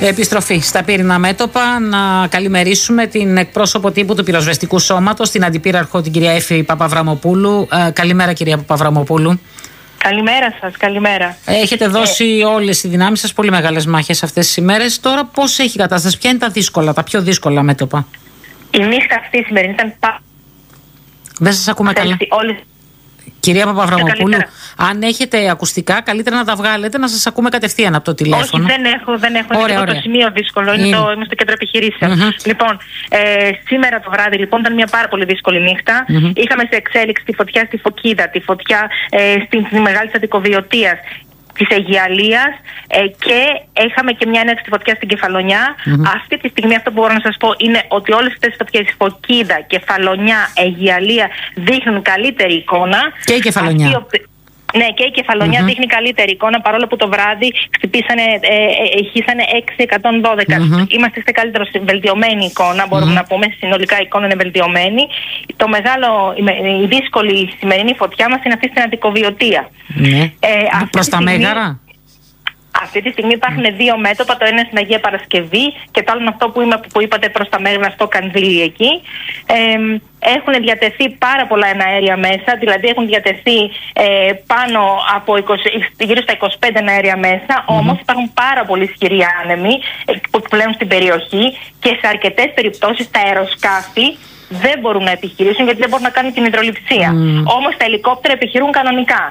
Επιστροφή στα πύρινα μέτωπα. Να καλημερίσουμε την εκπρόσωπο τύπου του Πυροσβεστικού Σώματος, την Αντιπύραρχο, την κυρία Έφη Παπαβραμοπούλου. Καλημέρα, κυρία Παπαβραμοπούλου. Καλημέρα σας, καλημέρα. Έχετε δώσει όλες οι δυνάμεις σας πολύ μεγάλες μάχες αυτές τις ημέρες. Τώρα πώς έχει η κατάσταση, ποια είναι τα πιο δύσκολα μέτωπα? Η νύχτα αυτή η σημερινή ήταν Δεν σας ακούμε καλά. Κυρία Παπαβραμοπούλου, αν έχετε ακουστικά, καλύτερα να τα βγάλετε, να σας ακούμε κατευθείαν από το τηλέφωνο. Όχι, δεν έχω. Είναι το σημείο δύσκολο. Είμαι στο κέντρο επιχειρήσεων. Λοιπόν, σήμερα το βράδυ λοιπόν ήταν μια πάρα πολύ δύσκολη νύχτα. Είχαμε σε εξέλιξη τη φωτιά στη Φωκίδα, τη φωτιά στη Μεγάλη Αττικοβιωτίας, της Αιγιαλίας και είχαμε και μια έναρξη φωτιά στην Κεφαλονιά. Αυτή τη στιγμή αυτό που μπορώ να σας πω είναι ότι όλες αυτές τις φωτιές, Φωκίδα, Κεφαλονιά, Αιγιαλία, δείχνουν καλύτερη εικόνα. Και η Κεφαλονιά. Ναι, και η Κεφαλονιά δείχνει καλύτερη εικόνα, παρόλο που το βράδυ ηχήσανε 612. Είμαστε σε καλύτερο, βελτιωμένη εικόνα, μπορούμε να πούμε. Συνολικά η εικόνα είναι βελτιωμένη. Η δύσκολη σημερινή φωτιά μας είναι αυτή στην Αττικοβιωτία. Προς τα Μέγαρα. Αυτή τη στιγμή υπάρχουν δύο μέτωπα. Το ένα στην Αγία Παρασκευή και το άλλο είναι αυτό που είπατε προς τα Μέγαρα, στο Κανδύλι εκεί. Έχουν διατεθεί πάρα πολλά εναέρια μέσα, δηλαδή έχουν διατεθεί πάνω από γύρω στα 25 εναέρια μέσα, όμως υπάρχουν πάρα πολύ ισχυροί άνεμοι που πλέουν στην περιοχή και σε αρκετές περιπτώσεις τα αεροσκάφη δεν μπορούν να επιχειρήσουν γιατί δεν μπορούν να κάνουν την υδροληψία. Όμως τα ελικόπτερα επιχειρούν κανονικά.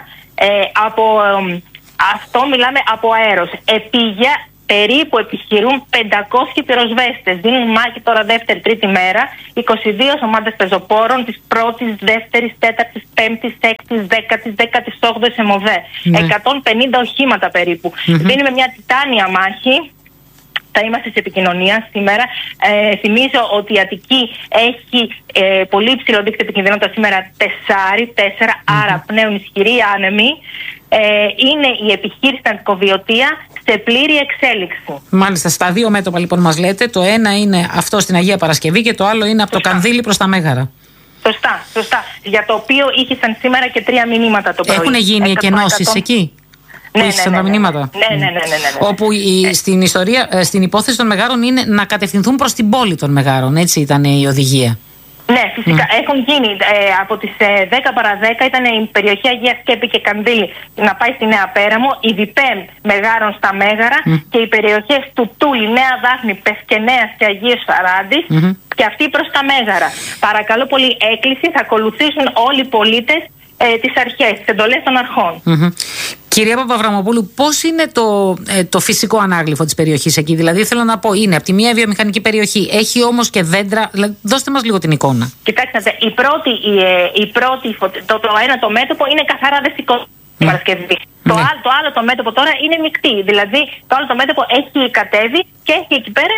Αυτό μιλάμε από αέρος. Επίγεια περίπου επιχειρούν 500 πυροσβέστες. Δίνουν μάχη τώρα δεύτερη, τρίτη μέρα. 22 ομάδες πεζοπόρων της πρώτης, δεύτερης, τέταρτης, πέμπτης, έκτης, δέκατης, 18ης ΕΜΟΔΕ. 150 οχήματα περίπου. Δίνουμε μια τιτάνια μάχη. Θα είμαστε σε επικοινωνία σήμερα. Θυμίζω ότι η Αττική έχει πολύ υψηλό δίκτυο επικινδυνότητα σήμερα, 4, άρα πνέουν ισχυροί άνεμοι. Είναι η επιχείρηση στην Αττικοβιωτία σε πλήρη εξέλιξη. Μάλιστα, στα δύο μέτωπα λοιπόν μας λέτε. Το ένα είναι αυτό στην Αγία Παρασκευή και το άλλο είναι από το Κανδύλι προς τα Μέγαρα. Σωστά. Για το οποίο είχαν σήμερα και 3 μηνύματα το πρωί. Έχουν γίνει εκενώσεις εκεί? Ναι. Τα μηνύματα. Ναι. Όπου στην υπόθεση των Μεγάρων είναι να κατευθυνθούν προς την πόλη των Μεγάρων. Έτσι ήταν η οδηγία. Ναι, φυσικά. Έχουν γίνει από τις 10 παρά 10 ήταν η περιοχή Αγία Σκέπη και Κανδύλι να πάει στη Νέα Πέραμο, η Διπέμ Μεγάρων στα Μέγαρα και οι περιοχές του Τούλη, Νέα Δάφνη, Πευκενέας και Αγίας Φαράντης και αυτοί προς τα Μέγαρα. Παρακαλώ πολύ, έκκληση, θα ακολουθήσουν όλοι οι πολίτες τις αρχές, τις εντολές των αρχών. Κυρία Παπαβραμοπούλου, πώς είναι το φυσικό ανάγλυφο της περιοχής εκεί? Δηλαδή, θέλω να πω, είναι από τη μία βιομηχανική περιοχή, έχει όμως και δέντρα. Δώστε μας λίγο την εικόνα. Κοιτάξτε, το ένα το μέτωπο είναι καθαρά δυτικό Παρασκευή. Το άλλο το μέτωπο τώρα είναι μεικτή. Δηλαδή, το άλλο το μέτωπο έχει κατέβει και έχει εκεί πέρα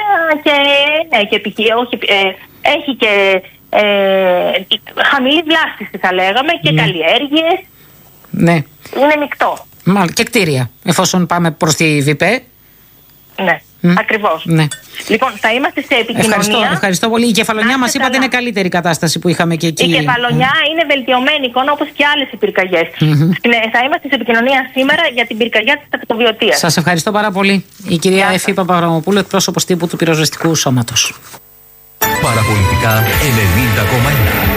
έχει και χαμηλή βλάστηση, θα λέγαμε, και καλλιέργειες. Ναι. Είναι μεικτό. Και κτίρια, εφόσον πάμε προς τη ΒΙΠΕ. Ναι, ακριβώς. Ναι. Λοιπόν, θα είμαστε σε επικοινωνία. Ευχαριστώ πολύ. Η Κεφαλονιά μας είπατε είναι καλύτερη κατάσταση που είχαμε και εκεί. Η Κεφαλονιά είναι βελτιωμένη εικόνα, όπως και άλλες οι πυρκαγιές. Θα είμαστε σε επικοινωνία σήμερα για την πυρκαγιά της Αττικοβιωτίας. Σας ευχαριστώ πάρα πολύ. Η κυρία Έφη Παπαβραμοπούλου, εκπρόσωπος τύπου του Πυροσβεστικού Σώματος. Παραπολιτικά 90,1.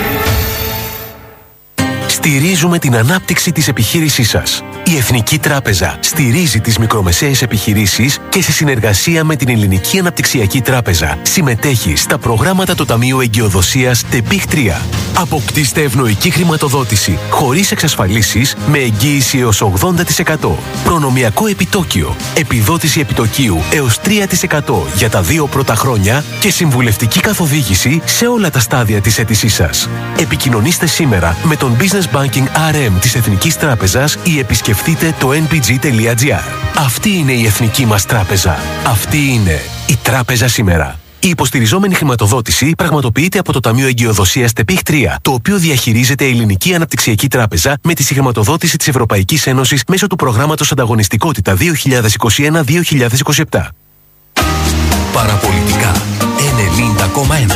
Στηρίζουμε την ανάπτυξη της επιχείρησής σας. Η Εθνική Τράπεζα στηρίζει τις μικρομεσαίες επιχειρήσεις και σε συνεργασία με την Ελληνική Αναπτυξιακή Τράπεζα συμμετέχει στα προγράμματα του Ταμείου Εγκυοδοσίας ΤΕΠΙΧ 3. Αποκτήστε ευνοϊκή χρηματοδότηση χωρίς εξασφαλίσεις με εγγύηση έως 80%. Προνομιακό επιτόκιο, επιδότηση επιτοκίου έως 3% για τα 2 πρώτα χρόνια και συμβουλευτική καθοδήγηση σε όλα τα στάδια της αίτησής σας. Επικοινωνήστε σήμερα με τον Business Banking RM της Εθνικής Τράπεζας ή επισκεφτείτε το nbg.gr. Αυτή είναι η εθνική μας τράπεζα. Αυτή είναι η τράπεζα σήμερα. Η υποστηριζόμενη χρηματοδότηση πραγματοποιείται από το Ταμείο Εγκυοδοσίας ΤΕΠΙΧ 3, το οποίο διαχειρίζεται η Ελληνική Αναπτυξιακή Τράπεζα με τη συγχρηματοδότηση της Ευρωπαϊκής Ένωσης μέσω του προγράμματος Ανταγωνιστικότητα 2021-2027. Παραπολιτικά 90,1.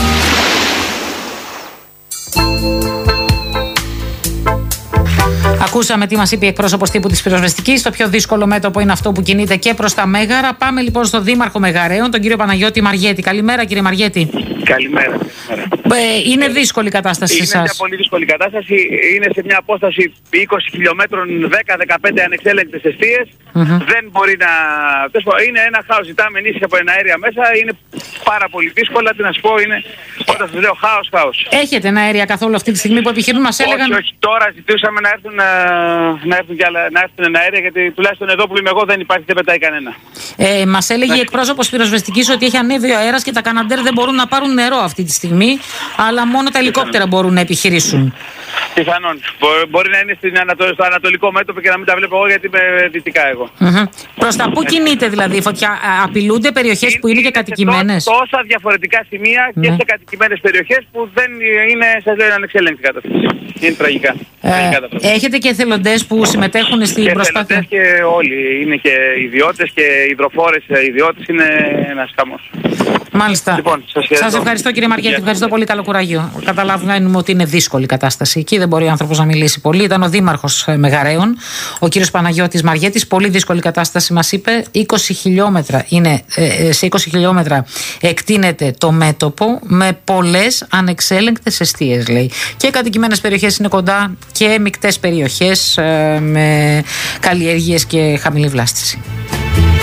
Ακούτε Ακούσαμε τι μας είπε η εκπρόσωπος τύπου της πυροσβεστικής. Το πιο δύσκολο μέτωπο είναι αυτό που κινείται και προς τα Μέγαρα. Πάμε λοιπόν στο Δήμαρχο Μεγαρέων, τον κύριο Παναγιώτη Μαριέτη. Καλημέρα, κύριε Μαριέτη. Καλημέρα. Είναι δύσκολη η κατάσταση σε εσάς? Είναι μια πολύ δύσκολη κατάσταση. Είναι σε μια απόσταση 20 χιλιόμετρων, 10-15 ανεξέλεγκτες εστίες. Δεν μπορεί να. Είναι ένα χάος. Ζητάμε ενίσχυση από εναέρια μέσα. Είναι πάρα πολύ δύσκολα. Τι να σου πω, είναι. Όταν σας λέω χάος. Έχετε εναέρια καθόλου αυτή τη στιγμή που επιχειρούν? Μας έλεγαν. Όχι. Τώρα ζητούσαμε να έρθουν εναέρια, γιατί τουλάχιστον εδώ που είμαι εγώ δεν υπάρχει, δεν πετάει κανένα. Μας έλεγε η εκπρόσωπος πυροσβεστικής ότι έχει ανέβει ο αέρας και τα καναντέρ δεν μπορούν να πάρουν νερό αυτή τη στιγμή, αλλά μόνο τα ελικόπτερα μπορούν να επιχειρήσουν. Πιθανόν. Μπορεί να είναι στο ανατολικό μέτωπο και να μην τα βλέπω εγώ, γιατί είμαι δυτικά εγώ. Προς τα πού κινείται δηλαδή η φωτιά? Απειλούνται περιοχές που είναι και κατοικημένες? Τόσα διαφορετικά σημεία και σε κατοικημένες περιοχές που δεν είναι, σας λέω, ανεξέλεγκτη κατάσταση. Είναι τραγικά. Έχετε και εθελοντές που συμμετέχουν στην προσπάθεια? Εθελοντές και όλοι. Είναι και ιδιώτες και υδροφόρες ιδιώτες. Είναι ένας χαμός. Μάλιστα. Λοιπόν, σας ευχαριστώ, κύριε Μαριέτη. Ευχαριστώ πολύ. Καλό κουράγιο. Καταλαβαίνουμε ότι είναι δύσκολη η κατάσταση. Εκεί δεν μπορεί ο άνθρωπος να μιλήσει πολύ. Ήταν ο Δήμαρχος Μεγαρέων, ο κύριος Παναγιώτης Μαριέτης. Πολύ δύσκολη κατάσταση, μας είπε. 20 χιλιόμετρα είναι, σε 20 χιλιόμετρα εκτείνεται το μέτωπο με πολλές ανεξέλεγκτες εστίες, λέει. Και κατοικημένες περιοχές είναι κοντά και μικτές περιοχές με καλλιέργειες και χαμηλή βλάστηση.